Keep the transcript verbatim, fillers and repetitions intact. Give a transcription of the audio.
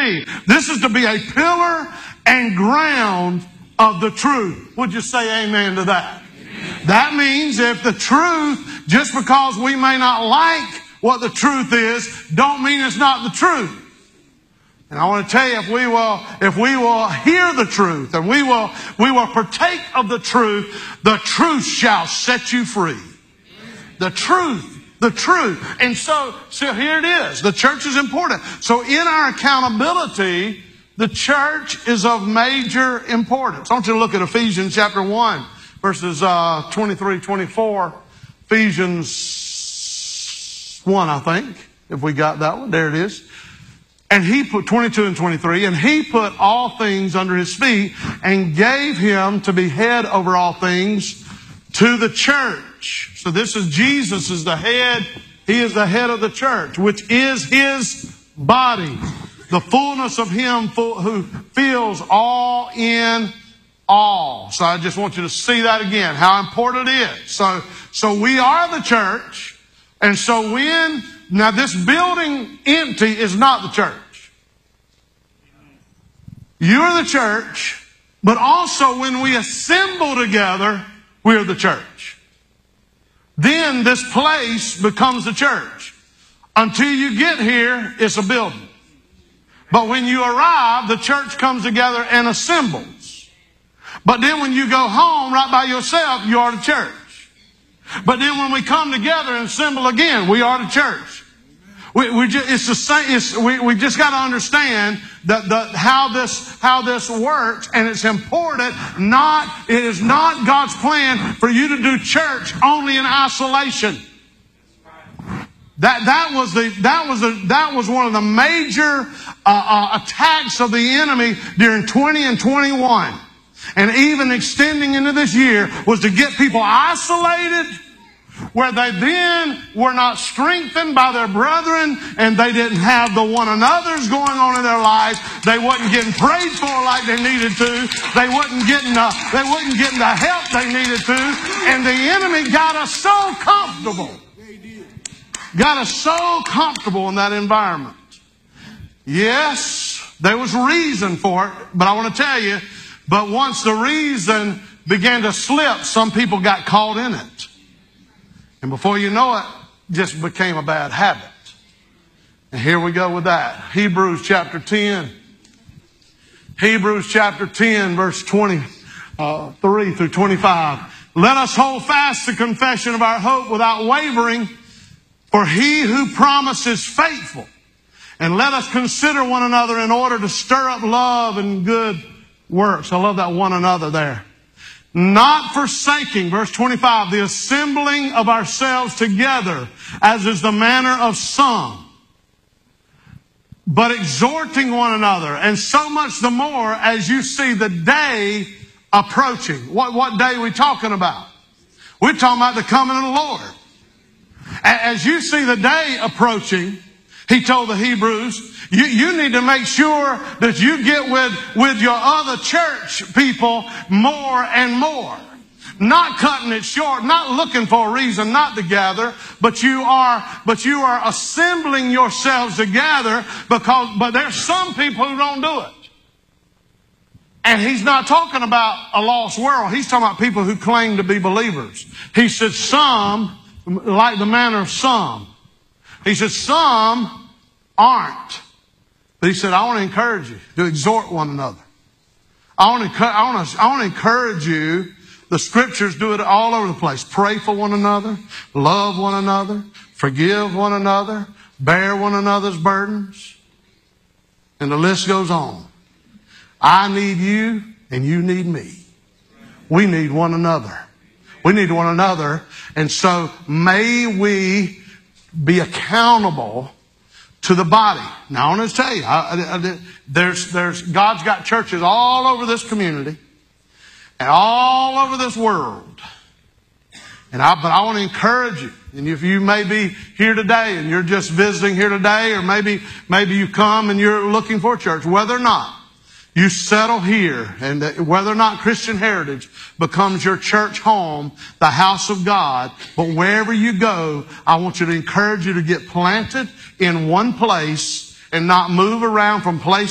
be. This is to be a pillar and ground of the truth. Would you say amen to that? Amen. That means if the truth, just because we may not like what the truth is, don't mean it's not the truth. And I want to tell you, if we will, if we will hear the truth and we will, we will partake of the truth, the truth shall set you free. The truth. The truth. And so, so here it is. The church is important. So in our accountability, the church is of major importance. I want you to look at Ephesians chapter one, verses uh, twenty-three, twenty-four. Ephesians one, I think, if we got that one. There it is. And he put twenty-two and twenty-three, and he put all things under his feet and gave him to be head over all things to the church. So this is Jesus is the head. He is the head of the church, which is his body. The fullness of him who fills all in all. So I just want you to see that again, how important it is. So, so we are the church. And so when, now this building empty is not the church. You're the church, but also when we assemble together, we're the church. Then this place becomes the church. Until you get here, it's a building. But when you arrive, the church comes together and assembles. But then when you go home right by yourself, you are the church. But then when we come together and assemble again, we are the church. We, we just, it's the same. It's, we, we just got to understand that the, how this how this works, and it's important. Not it is not God's plan for you to do church only in isolation. That that was the that was the that was one of the major uh, uh, attacks of the enemy during twenty and twenty-one, and even extending into this year, was to get people isolated, where they then were not strengthened by their brethren, and they didn't have the one another's going on in their lives. They wasn't getting prayed for like they needed to. They wasn't getting uh, they wasn't getting the help they needed to, and the enemy got us so comfortable. Got us so comfortable in that environment. Yes, there was reason for it, but I want to tell you, but once the reason began to slip, some people got caught in it. And before you know it, just became a bad habit. And here we go with that. Hebrews chapter ten. Hebrews chapter ten, verse twenty-three through twenty-five. Let us hold fast the confession of our hope without wavering, for he who promises faithful. And let us consider one another in order to stir up love and good works. I love that one another there. Not forsaking, verse twenty-five, the assembling of ourselves together, as is the manner of some, but exhorting one another, and so much the more as you see the day approaching. What, what day are we talking about? We're talking about the coming of the Lord. As you see the day approaching, he told the Hebrews, you, you need to make sure that you get with, with your other church people more and more. Not cutting it short, not looking for a reason not to gather, but you are, but you are assembling yourselves together, because, but there's some people who don't do it. And he's not talking about a lost world. He's talking about people who claim to be believers. He said some, like the manner of some. He said some aren't. But he said, I want to encourage you to exhort one another. I want to, I want to, I want to encourage you. The scriptures do it all over the place. Pray for one another. Love one another. Forgive one another. Bear one another's burdens. And the list goes on. I need you and you need me. We need one another. We need one another. And so may we be accountable to the body. Now I want to tell you, I, I, there's, there's, God's got churches all over this community and all over this world. And I, but I want to encourage you. And if you may be here today and you're just visiting here today, or maybe, maybe you come and you're looking for a church, whether or not you settle here, and whether or not Christian Heritage becomes your church home, the house of God, but wherever you go, I want you to encourage you to get planted in one place and not move around from place